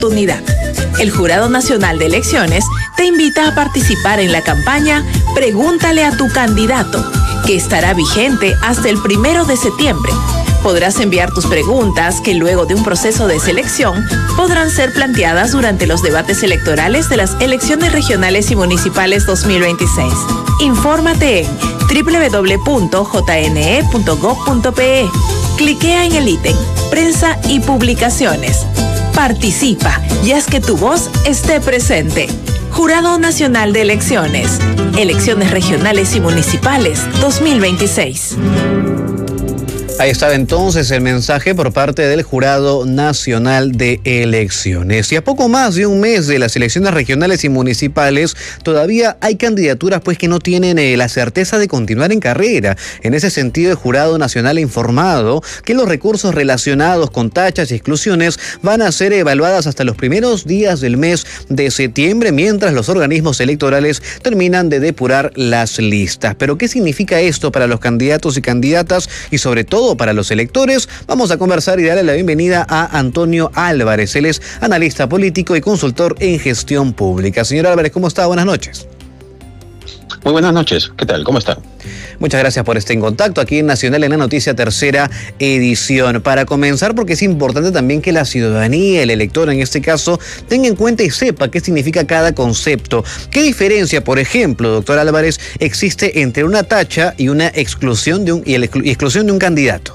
oportunidad. El Jurado Nacional de Elecciones te invita a participar en la campaña Pregúntale a tu candidato, que estará vigente hasta el 1 de septiembre. Podrás enviar tus preguntas que luego de un proceso de selección podrán ser planteadas durante los debates electorales de las elecciones regionales y municipales 2026. Infórmate en www.jne.gov.pe. Cliquea en el ítem Prensa y Publicaciones. Participa y haz que tu voz esté presente. Jurado Nacional de Elecciones. Elecciones regionales y municipales 2026. Ahí estaba entonces el mensaje por parte del Jurado Nacional de Elecciones. Y a poco más de un mes de las elecciones regionales y municipales, todavía hay candidaturas pues que no tienen la certeza de continuar en carrera. En ese sentido, el Jurado Nacional ha informado que los recursos relacionados con tachas y exclusiones van a ser evaluadas hasta los primeros días del mes de septiembre, mientras los organismos electorales terminan de depurar las listas. Pero, ¿qué significa esto para los candidatos y candidatas y sobre todo para los electores? Vamos a conversar y darle la bienvenida a Antonio Álvarez. Él es analista político y consultor en gestión pública. Señor Álvarez, ¿cómo está? Buenas noches. Muy buenas noches. ¿Qué tal? ¿Cómo está? Muchas gracias por estar en contacto aquí en Nacional en la Noticia, tercera edición. Para comenzar, porque es importante también que la ciudadanía, el elector en este caso, tenga en cuenta y sepa qué significa cada concepto. ¿Qué diferencia, por ejemplo, doctor Álvarez, existe entre una tacha y una exclusión exclusión de un candidato?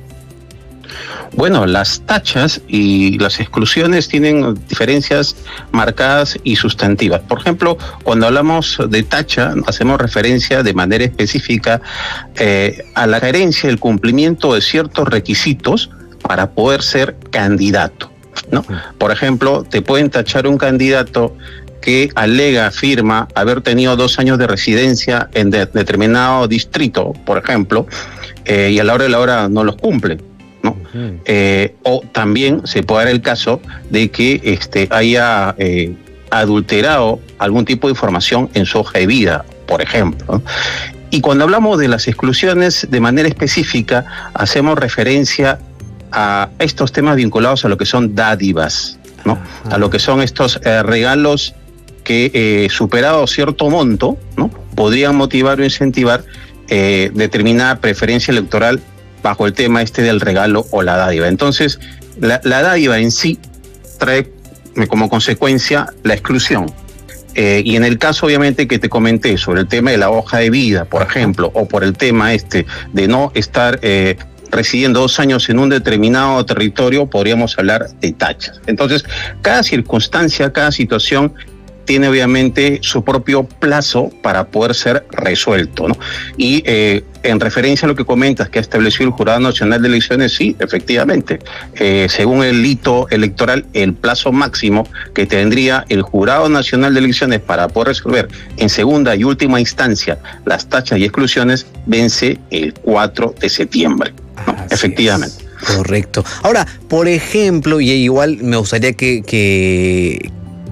Bueno, las tachas y las exclusiones tienen diferencias marcadas y sustantivas. Por ejemplo, cuando hablamos de tacha, hacemos referencia de manera específica a la carencia del cumplimiento de ciertos requisitos para poder ser candidato, ¿no? Por ejemplo, te pueden tachar un candidato que afirma haber tenido 2 años de residencia en determinado distrito, por ejemplo, y a la hora de la hora no los cumple, ¿no? O también se puede dar el caso de que haya adulterado algún tipo de información en su hoja de vida, por ejemplo, ¿no? Y cuando hablamos de las exclusiones de manera específica, hacemos referencia a estos temas vinculados a lo que son dádivas, ¿no? A lo que son estos regalos que superado cierto monto, ¿no?, podrían motivar o incentivar determinada preferencia electoral bajo el tema del regalo o la dádiva. Entonces, la dádiva en sí trae como consecuencia la exclusión. Y en el caso, obviamente, que te comenté sobre el tema de la hoja de vida, por ejemplo, o por el tema de no estar residiendo 2 años en un determinado territorio, podríamos hablar de tachas. Entonces, cada circunstancia, cada situación tiene obviamente su propio plazo para poder ser resuelto, ¿no? Y en referencia a lo que comentas que ha establecido el Jurado Nacional de Elecciones, sí, efectivamente, según el hito electoral, el plazo máximo que tendría el Jurado Nacional de Elecciones para poder resolver en segunda y última instancia las tachas y exclusiones vence el 4 de septiembre, ¿no? Efectivamente. Correcto. Ahora, por ejemplo, y igual me gustaría que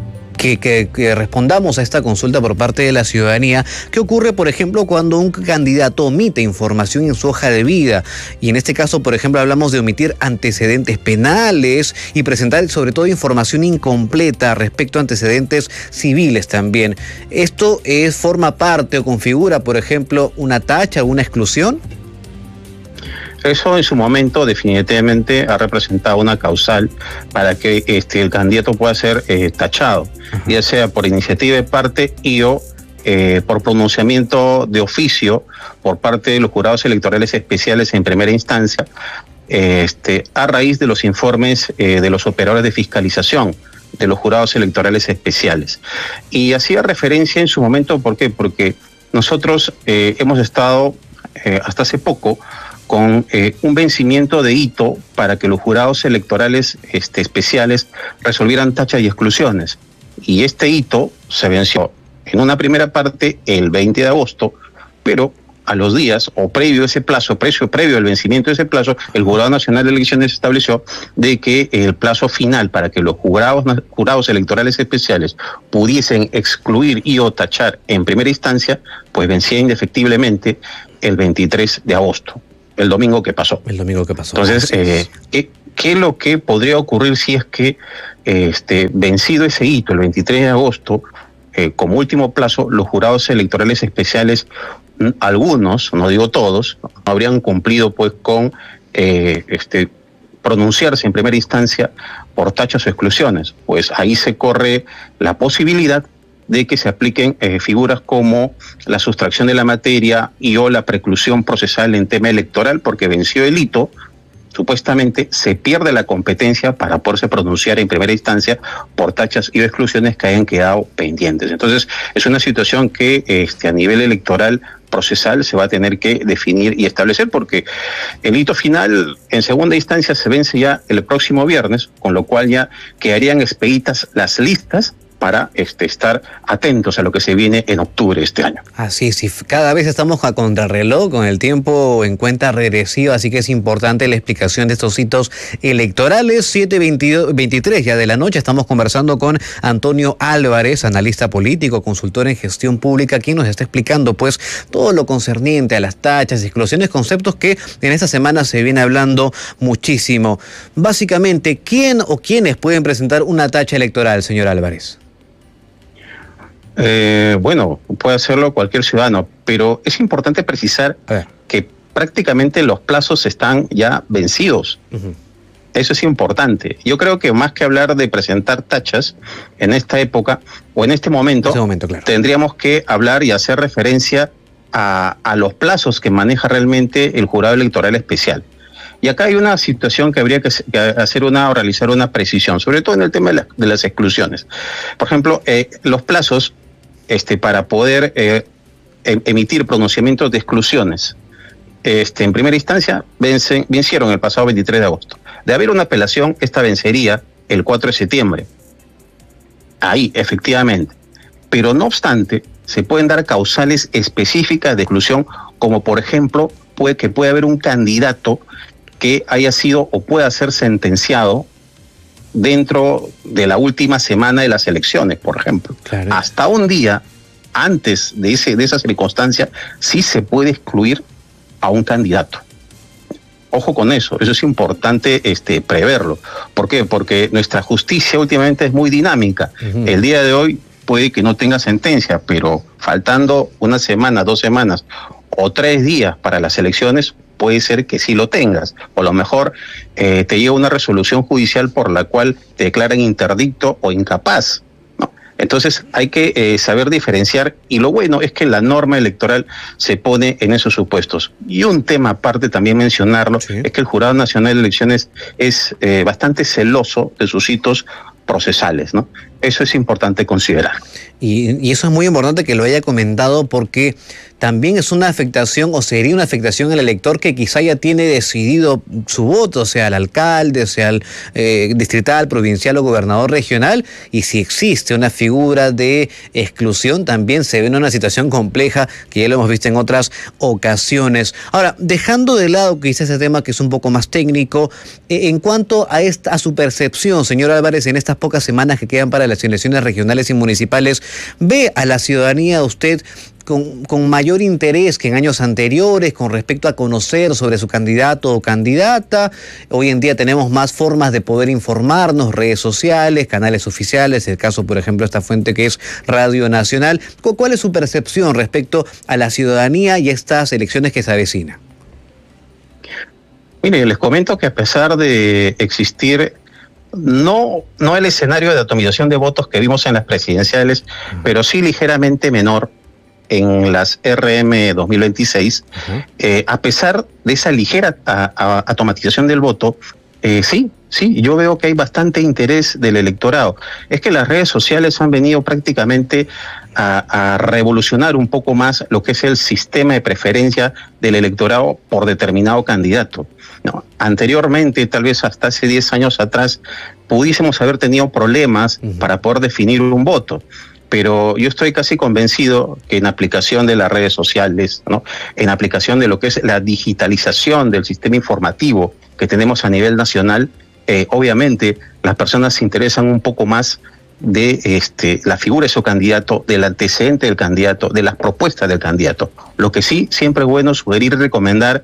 respondamos a esta consulta por parte de la ciudadanía. ¿Qué ocurre, por ejemplo, cuando un candidato omite información en su hoja de vida? Y en este caso, por ejemplo, hablamos de omitir antecedentes penales y presentar sobre todo información incompleta respecto a antecedentes civiles también. ¿Esto forma parte o configura, por ejemplo, una tacha o una exclusión? Eso en su momento definitivamente ha representado una causal para que el candidato pueda ser tachado, ya sea por iniciativa de parte o por pronunciamiento de oficio por parte de los jurados electorales especiales en primera instancia, a raíz de los informes de los operadores de fiscalización de los jurados electorales especiales. Y hacía referencia en su momento, ¿por qué? Porque nosotros hemos estado hasta hace poco con un vencimiento de hito para que los jurados electorales especiales resolvieran tachas y exclusiones. Y este hito se venció en una primera parte el 20 de agosto, pero a los días o previo a ese plazo, previo al vencimiento de ese plazo, el Jurado Nacional de Elecciones estableció de que el plazo final para que los jurados electorales especiales pudiesen excluir y o tachar en primera instancia, pues vencía indefectiblemente el 23 de agosto. El domingo que pasó. El domingo que pasó. Entonces, ¿qué ¿qué es lo que podría ocurrir si es que vencido ese hito, el 23 de agosto, como último plazo, los jurados electorales especiales, algunos, no digo todos, no habrían cumplido pues con pronunciarse en primera instancia por tachas o exclusiones? Pues ahí se corre la posibilidad de que se apliquen figuras como la sustracción de la materia y o la preclusión procesal en tema electoral, porque venció el hito, supuestamente se pierde la competencia para poderse pronunciar en primera instancia por tachas y exclusiones que hayan quedado pendientes. Entonces, es una situación que a nivel electoral procesal se va a tener que definir y establecer, porque el hito final en segunda instancia se vence ya el próximo viernes, con lo cual ya quedarían expeditas las listas para estar atentos a lo que se viene en octubre de este año. Así es, y cada vez estamos a contrarreloj, con el tiempo en cuenta regresiva, así que es importante la explicación de estos hitos electorales. 7:23 ya de la noche, estamos conversando con Antonio Álvarez, analista político, consultor en gestión pública, quien nos está explicando pues todo lo concerniente a las tachas, exclusiones, conceptos que en esta semana se viene hablando muchísimo. Básicamente, ¿quién o quiénes pueden presentar una tacha electoral, señor Álvarez? Bueno, puede hacerlo cualquier ciudadano, pero es importante precisar que prácticamente los plazos están ya vencidos. Uh-huh. Eso es importante. Yo creo que más que hablar de presentar tachas en esta época o en este momento, claro, tendríamos que hablar y hacer referencia a los plazos que maneja realmente el jurado electoral especial. Y acá hay una situación que habría que realizar una precisión, sobre todo en el tema de las exclusiones. Por ejemplo, los plazos para poder emitir pronunciamientos de exclusiones en primera instancia vencieron el pasado 23 de agosto. De haber una apelación, esta vencería el 4 de septiembre. Ahí, efectivamente. Pero no obstante, se pueden dar causales específicas de exclusión, como por ejemplo, puede haber un candidato que haya sido o pueda ser sentenciado dentro de la última semana de las elecciones, por ejemplo. Claro. Hasta un día antes de esa circunstancia, sí se puede excluir a un candidato. Ojo con eso es importante preverlo. ¿Por qué? Porque nuestra justicia últimamente es muy dinámica. Uh-huh. El día de hoy puede que no tenga sentencia, pero faltando una semana, 2 semanas o 3 días para las elecciones, puede ser que sí lo tengas, o a lo mejor te llega una resolución judicial por la cual te declaran interdicto o incapaz, ¿no? Entonces hay que saber diferenciar, y lo bueno es que la norma electoral se pone en esos supuestos. Y un tema aparte también mencionarlo, sí, es que el Jurado Nacional de Elecciones es bastante celoso de sus hitos procesales, ¿no? Eso es importante considerar. Y eso es muy importante que lo haya comentado, porque también es una afectación, o sería una afectación al elector que quizá ya tiene decidido su voto, sea el alcalde, sea el distrital, provincial o gobernador regional, y si existe una figura de exclusión, también se ve en una situación compleja, que ya lo hemos visto en otras ocasiones. Ahora, dejando de lado quizás ese tema que es un poco más técnico, en cuanto a su percepción, señor Álvarez, en estas pocas semanas que quedan para las elecciones regionales y municipales, ¿ve a la ciudadanía usted con mayor interés que en años anteriores con respecto a conocer sobre su candidato o candidata? Hoy en día tenemos más formas de poder informarnos, redes sociales, canales oficiales, el caso, por ejemplo, esta fuente que es Radio Nacional. ¿Cuál es su percepción respecto a la ciudadanía y estas elecciones que se avecinan? Mire, les comento que a pesar de existir no el escenario de atomización de votos que vimos en las presidenciales, pero sí ligeramente menor en las RM 2026, a pesar de esa ligera automatización del voto, sí, yo veo que hay bastante interés del electorado. Es que las redes sociales han venido prácticamente a revolucionar un poco más lo que es el sistema de preferencia del electorado por determinado candidato, ¿no? Anteriormente, tal vez hasta hace 10 años atrás, pudiésemos haber tenido problemas para poder definir un voto. Pero yo estoy casi convencido que en aplicación de las redes sociales, ¿no?, en aplicación de lo que es la digitalización del sistema informativo que tenemos a nivel nacional, obviamente las personas se interesan un poco más de la figura de su candidato, del antecedente del candidato, de las propuestas del candidato. Lo que sí, siempre es bueno sugerir y recomendar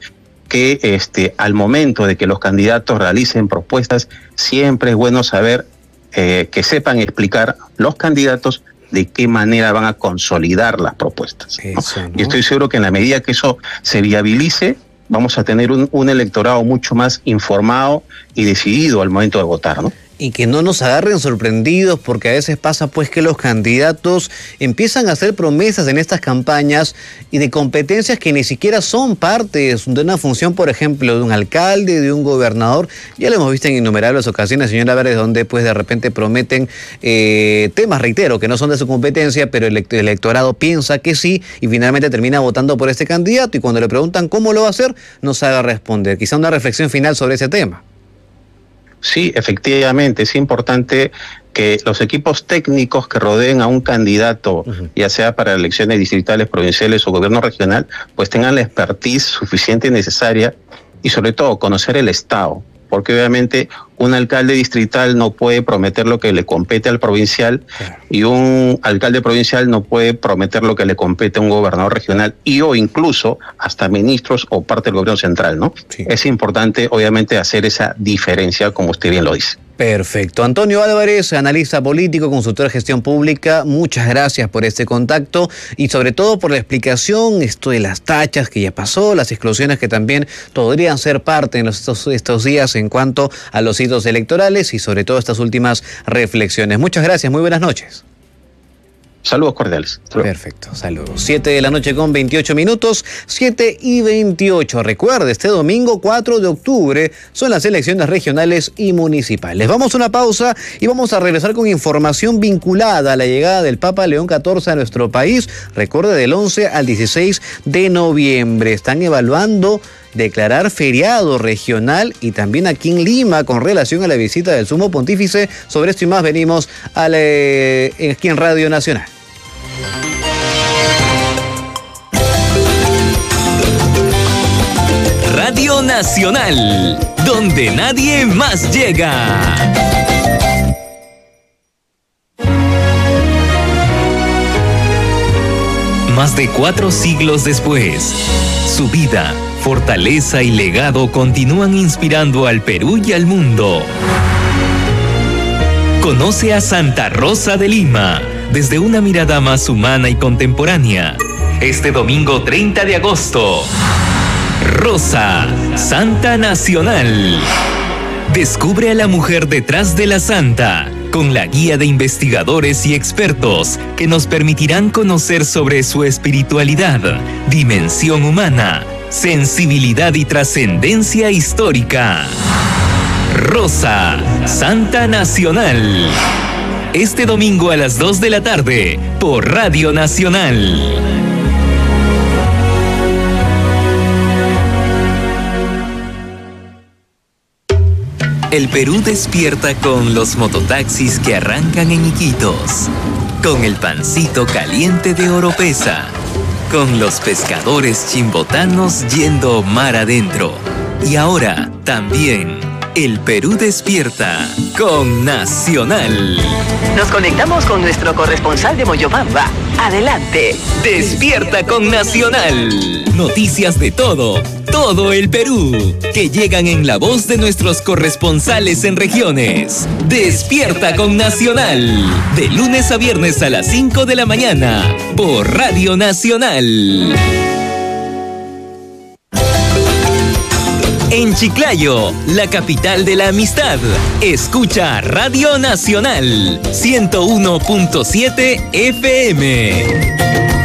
que al momento de que los candidatos realicen propuestas, siempre es bueno saber que sepan explicar los candidatos de qué manera van a consolidar las propuestas, ¿no? Eso, ¿no? Y estoy seguro que en la medida que eso se viabilice, vamos a tener un electorado mucho más informado y decidido al momento de votar, ¿no? Y que no nos agarren sorprendidos, porque a veces pasa pues que los candidatos empiezan a hacer promesas en estas campañas y de competencias que ni siquiera son parte de una función, por ejemplo, de un alcalde, de un gobernador. Ya lo hemos visto en innumerables ocasiones, señora Verdes, donde pues de repente prometen temas, reitero, que no son de su competencia, pero el electorado piensa que sí y finalmente termina votando por este candidato, y cuando le preguntan cómo lo va a hacer, no sabe responder. Quizá una reflexión final sobre ese tema. Sí, efectivamente, es importante que los equipos técnicos que rodeen a un candidato, ya sea para elecciones distritales, provinciales o gobierno regional, pues tengan la expertise suficiente y necesaria, y sobre todo conocer el Estado, porque obviamente un alcalde distrital no puede prometer lo que le compete al provincial, y un alcalde provincial no puede prometer lo que le compete a un gobernador regional o incluso hasta ministros o parte del gobierno central, ¿no? Sí. Es importante obviamente hacer esa diferencia, como usted bien lo dice. Perfecto. Antonio Álvarez, analista político, consultor de gestión pública, muchas gracias por este contacto y sobre todo por la explicación, esto de las tachas que ya pasó, las exclusiones que también podrían ser parte en estos días en cuanto a los hitos electorales y sobre todo estas últimas reflexiones. Muchas gracias, muy buenas noches. Saludos cordiales. Perfecto, saludos. 7 de la noche con 28 minutos, 7:28. Recuerde, este domingo 4 de octubre son las elecciones regionales y municipales. Vamos a una pausa y vamos a regresar con información vinculada a la llegada del Papa León XIV a nuestro país. Recuerde, del 11 al 16 de noviembre. Están evaluando declarar feriado regional y también aquí en Lima con relación a la visita del Sumo Pontífice. Sobre esto y más venimos aquí en Radio Nacional. Radio Nacional, donde nadie más llega. Más de 4 siglos después, su vida, fortaleza y legado continúan inspirando al Perú y al mundo. Conoce a Santa Rosa de Lima desde una mirada más humana y contemporánea. Este domingo 30 de agosto. Rosa, Santa Nacional. Descubre a la mujer detrás de la santa, con la guía de investigadores y expertos que nos permitirán conocer sobre su espiritualidad, dimensión humana, sensibilidad y trascendencia histórica. Rosa, Santa Nacional. Este domingo a las 2 de la tarde por Radio Nacional. El Perú despierta con los mototaxis que arrancan en Iquitos, con el pancito caliente de Oropesa, con los pescadores chimbotanos yendo mar adentro. Y ahora también el Perú despierta con Nacional. Nos conectamos con nuestro corresponsal de Moyobamba. Adelante. Despierta con Nacional. Noticias de todo el Perú, que llegan en la voz de nuestros corresponsales en regiones. Despierta con Nacional. De lunes a viernes a las 5 de la mañana por Radio Nacional. En Chiclayo, la capital de la amistad, escucha Radio Nacional 101.7 FM.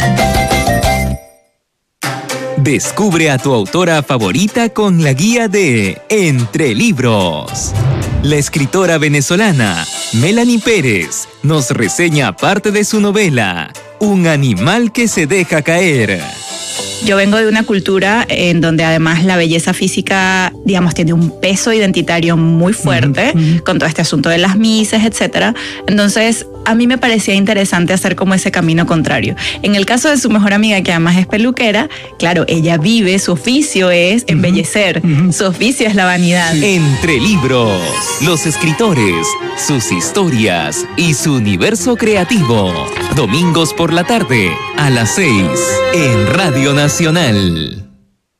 Descubre a tu autora favorita con la guía de Entre Libros. La escritora venezolana Melanie Pérez nos reseña parte de su novela, Un animal que se deja caer. Yo vengo de una cultura en donde además la belleza física, digamos, tiene un peso identitario muy fuerte, con todo este asunto de las mises, etcétera. Entonces, a mí me parecía interesante hacer como ese camino contrario. En el caso de su mejor amiga, que además es peluquera, claro, ella vive, su oficio es embellecer, su oficio es la vanidad. Entre Libros, los escritores, sus historias y su universo creativo. Domingos por la tarde, a las 6, en Radio Nacional.